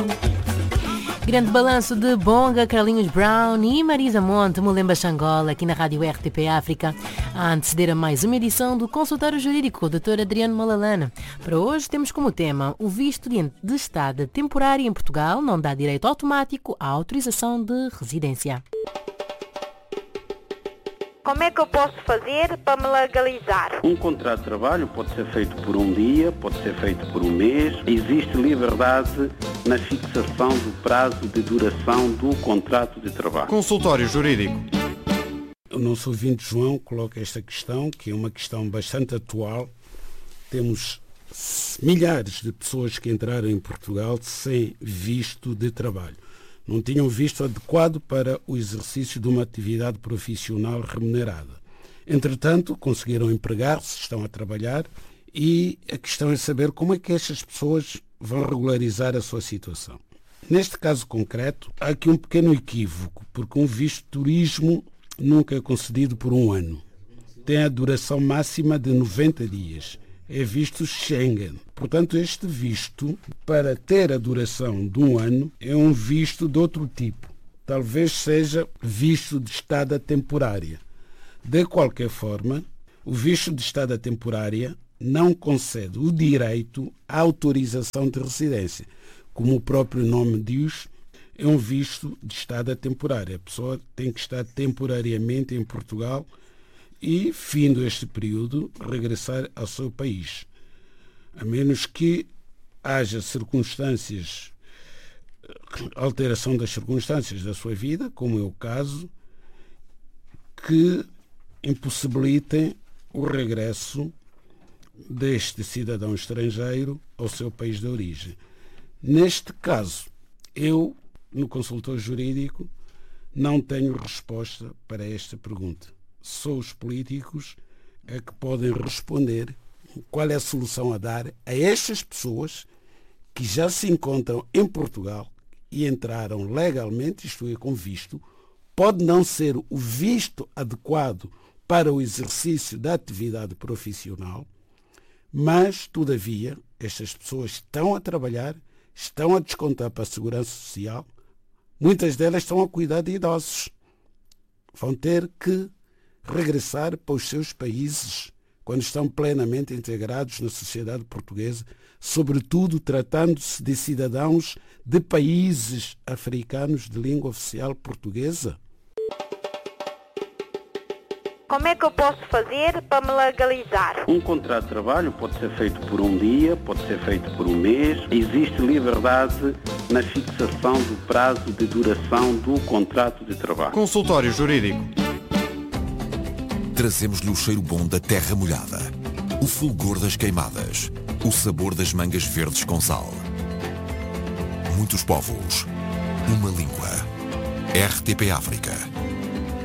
Grande balanço de Bonga, Carlinhos Brown e Marisa Monte, Mulemba Xangola, aqui na Rádio RTP África, a anteceder a mais uma edição do Consultório Jurídico com o Dr. Adriano Malalana. Para hoje temos como tema: o visto de estada temporária em Portugal não dá direito automático à autorização de residência. Como é que eu posso fazer para me legalizar? Um contrato de trabalho pode ser feito por um dia, pode ser feito por um mês. Existe liberdade na fixação do prazo de duração do contrato de trabalho. Consultório Jurídico. O nosso ouvinte João coloca esta questão, que é uma questão bastante atual. Temos milhares de pessoas que entraram em Portugal sem visto de trabalho. Não tinham visto adequado para o exercício de uma atividade profissional remunerada. Entretanto, conseguiram empregar-se, estão a trabalhar, e a questão é saber como é que estas pessoas vão regularizar a sua situação. Neste caso concreto, há aqui um pequeno equívoco, porque um visto de turismo nunca é concedido por um ano. Tem a duração máxima de 90 dias. É visto Schengen. Portanto, este visto, para ter a duração de um ano, é um visto de outro tipo. Talvez seja visto de estada temporária. De qualquer forma, o visto de estada temporária não concede o direito à autorização de residência. Como o próprio nome diz, é um visto de estada temporária. A pessoa tem que estar temporariamente em Portugal e, findo este período, regressar ao seu país. A menos que haja circunstâncias, alteração das circunstâncias da sua vida, como é o caso, que impossibilitem o regresso deste cidadão estrangeiro ao seu país de origem. Neste caso, eu, no consultor jurídico, não tenho resposta para esta pergunta. Só os políticos é que podem responder qual é a solução a dar a estas pessoas que já se encontram em Portugal e entraram legalmente, isto é, com visto. Pode não ser o visto adequado para o exercício da atividade profissional, mas, todavia, estas pessoas estão a trabalhar, estão a descontar para a Segurança Social, muitas delas estão a cuidar de idosos. Vão ter que regressar para os seus países quando estão plenamente integrados na sociedade portuguesa, sobretudo tratando-se de cidadãos de países africanos de língua oficial portuguesa. Como é que eu posso fazer para me legalizar? Um contrato de trabalho pode ser feito por um dia, pode ser feito por um mês. Existe liberdade na fixação do prazo de duração do contrato de trabalho. Consultório Jurídico. Trazemos-lhe o cheiro bom da terra molhada, o fulgor das queimadas, o sabor das mangas verdes com sal. Muitos povos, uma língua. RTP África.